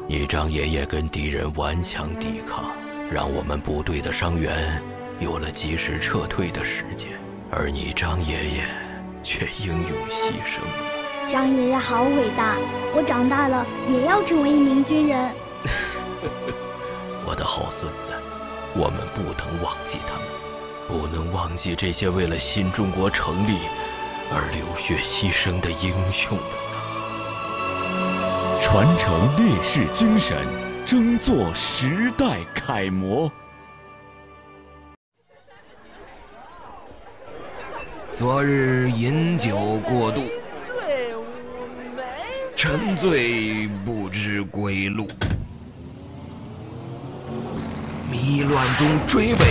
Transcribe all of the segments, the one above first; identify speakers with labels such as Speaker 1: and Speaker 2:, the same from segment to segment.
Speaker 1: 你张爷爷跟敌人顽强抵抗，让我们部队的伤员有了及时撤退的时间，而你张爷爷却英勇牺牲了。
Speaker 2: 张爷爷好伟大，我长大了也要成为一名军人。
Speaker 1: 我的好孙子，我们不能忘记他们，不能忘记这些为了新中国成立而流血牺牲的英雄们。
Speaker 3: 传承烈士精神，争做时代楷模。
Speaker 4: 昨日饮酒过度，沉醉不知归路，迷乱中追尾，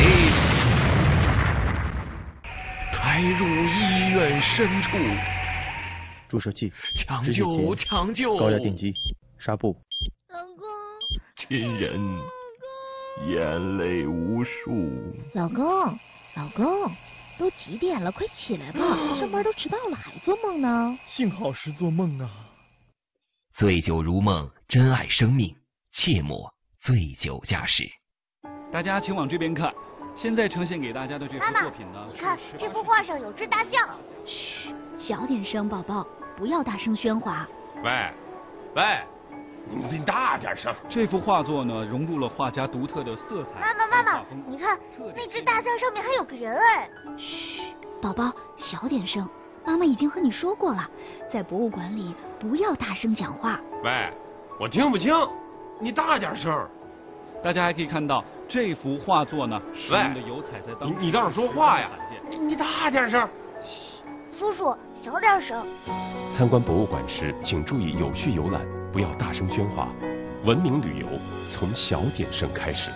Speaker 4: 开入医院深处。
Speaker 5: 注射器，
Speaker 4: 抢救！抢救！
Speaker 5: 高压电击，纱布。
Speaker 2: 老公，
Speaker 1: 亲人眼泪无数。
Speaker 6: 老公，老公，都几点了？快起来吧，上班都迟到了，还做梦呢。
Speaker 5: 幸好是做梦啊。
Speaker 4: 醉酒如梦，珍爱生命，切莫醉酒驾驶。
Speaker 7: 大家请往这边看，现在呈现给大家的这幅作品呢，
Speaker 2: 你看这幅画上有只大象。
Speaker 6: 嘘，小点声，宝宝，不要大声喧哗。
Speaker 8: 喂，你大点声。
Speaker 7: 这幅画作呢，融入了画家独特的色彩。
Speaker 2: 妈妈，你看那只大象上面还有个人哎。
Speaker 6: 嘘，宝宝，小点声。妈妈已经和你说过了，在博物馆里不要大声讲话。
Speaker 8: 喂，我听不清，你大点声。
Speaker 7: 大家还可以看到这幅画作呢，使用的油彩在当
Speaker 8: 你倒是说话呀！你大点声。
Speaker 2: 叔叔，小点声。
Speaker 3: 参观博物馆时，请注意有序游览，不要大声喧哗。文明旅游从小点声开始。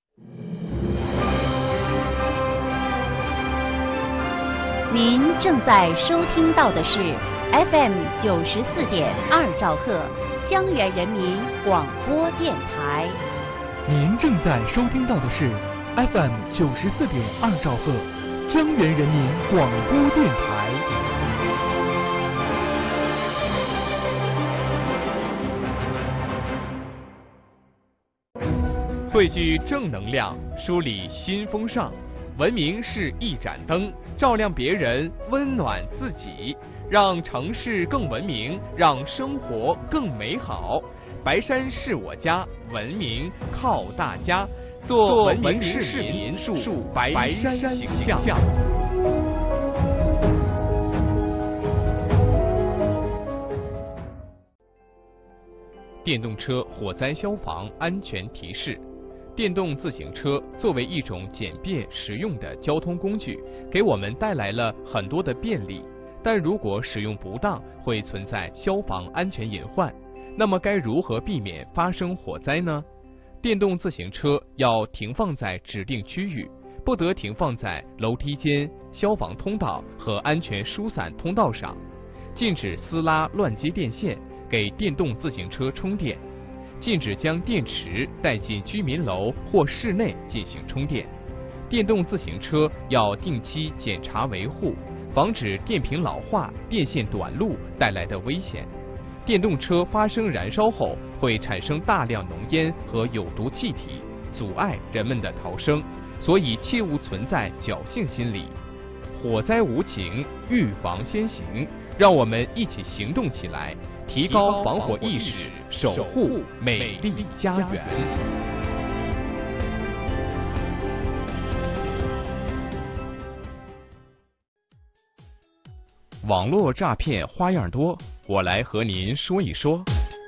Speaker 9: 您正在收听到的是 FM 94.2兆赫江源人民广播电台。
Speaker 10: 您正在收听到的是 FM 94.2兆赫江源人民广播电台。
Speaker 11: 汇聚正能量，梳理新风尚。文明是一盏灯，照亮别人，温暖自己，让城市更文明，让生活更美好。白山是我家，文明靠大家。做文明市民，树白山形象。电动车火灾消防安全提示。电动自行车作为一种简便实用的交通工具，给我们带来了很多的便利，但如果使用不当，会存在消防安全隐患。那么该如何避免发生火灾呢？电动自行车要停放在指定区域，不得停放在楼梯间、消防通道和安全疏散通道上，禁止撕拉乱接电线，给电动自行车充电。禁止将电池带进居民楼或室内进行充电。电动自行车要定期检查维护，防止电瓶老化、电线短路带来的危险。电动车发生燃烧后会产生大量浓烟和有毒气体，阻碍人们的逃生，所以切勿存在侥幸心理。火灾无情，预防先行，让我们一起行动起来，提高防火意识，守护美丽家园。网络诈骗花样多，我来和您说一说。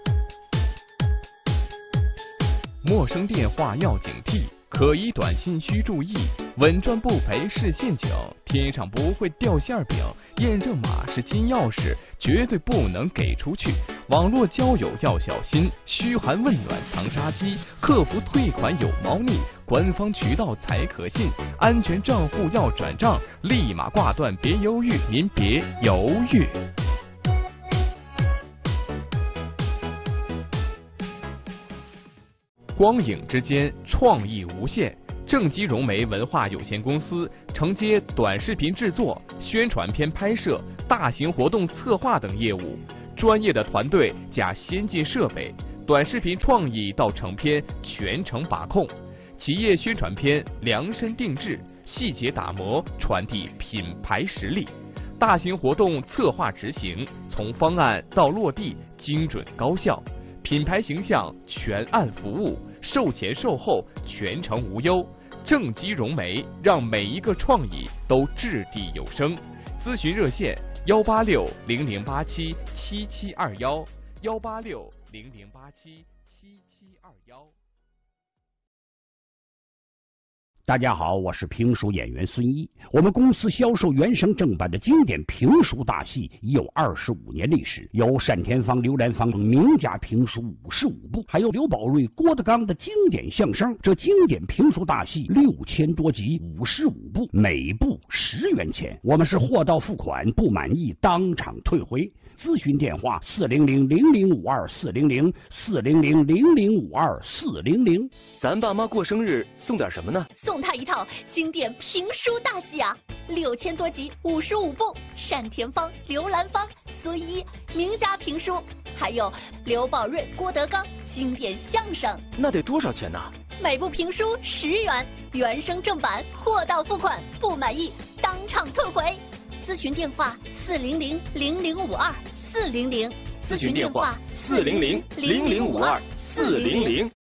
Speaker 11: 陌生电话要警惕，可疑短信需注意，稳赚不赔是陷阱，天上不会掉馅饼，验证码是金钥匙，绝对不能给出去。网络交友要小心，嘘寒问暖藏杀机，客服退款有猫腻，官方渠道才可信，安全账户要转账，立马挂断，别犹豫，您别犹豫。光影之间，创意无限。正极融媒文化有限公司承接短视频制作、宣传片拍摄、大型活动策划等业务，专业的团队加先进设备， 短视频创意到成片全程把控，企业宣传片量身定制，细节打磨，传递品牌实力。大型活动策划执行，从方案到落地精准高效，品牌形象全案服务，售前售后全程无忧。正畸融媒，让每一个创意都掷地有声。咨询热线：186-0087-7721，186-0087-7721。
Speaker 12: 大家好，我是评书演员孙一。我们公司销售原声正版的经典评书大戏已有25年历史，有单田芳、刘兰芳名家评书55部，还有刘宝瑞、郭德纲的经典相声。这经典评书大戏6000多集，55部，每部10元钱。我们是货到付款，不满意当场退回。咨询电话400-0052-400，400-0052-400。
Speaker 1: 咱爸妈过生日送点什么呢？
Speaker 6: 送他一套经典评书大戏啊，6000多集，55部，单田芳、刘兰芳、孙一名家评书，还有刘宝瑞、郭德纲经典相声。
Speaker 1: 那得多少钱呢？
Speaker 6: 每部评书10元，原声正版，货到付款，不满意当场退回。咨询电话400-0052-400，
Speaker 1: 咨询电话400-0052-400。